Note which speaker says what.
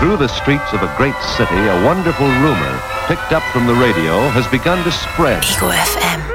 Speaker 1: Through the streets of a great city, a wonderful rumor, picked up from the radio, has begun to spread.
Speaker 2: Ego FM.